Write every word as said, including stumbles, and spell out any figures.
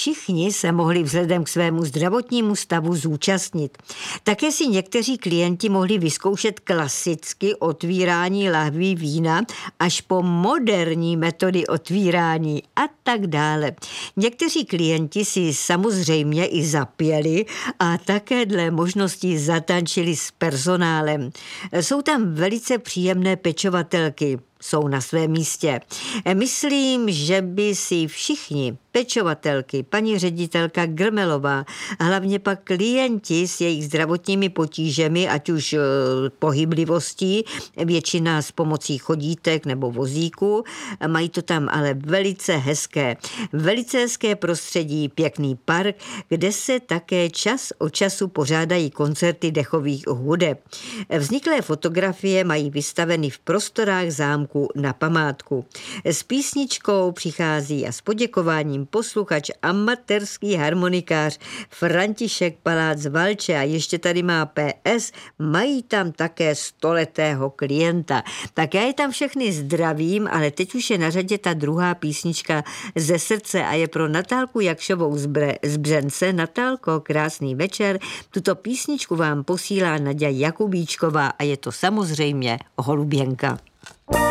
všichni se mohli vzhledem k svému zdravotnímu stavu zúčastnit. Také si někteří klienti mohli vyzkoušet klasicky otvírání lahví vína až po moderní metody otvírání a tak dále. Někteří klienti si samozřejmě i zapěli a také dle možností zatančili s personálem. Jsou tam velice příjemné pečovatelky, jsou na svém místě. Myslím, že by si všichni pečovatelky, paní ředitelka Grmelová, hlavně pak klienti s jejich zdravotními potížemi, ať už pohyblivostí, většina s pomocí chodítek nebo vozíku, mají to tam ale velice hezké. Velice hezké prostředí, pěkný park, kde se také čas od času pořádají koncerty dechových hudeb. Vzniklé fotografie mají vystaveny v prostorách zámku na památku. S písničkou přichází a s poděkováním posluchač, amatérský harmonikář František Palác Valče a ještě tady má P S, mají tam také stoletého klienta. Tak já je tam všechny zdravím, ale teď už je na řadě ta druhá písnička ze srdce a je pro Natálku Jakšovou z, Bre- z Břence. Natálko, krásný večer. Tuto písničku vám posílá Naďa Jakubíčková a je to samozřejmě Holuběnka.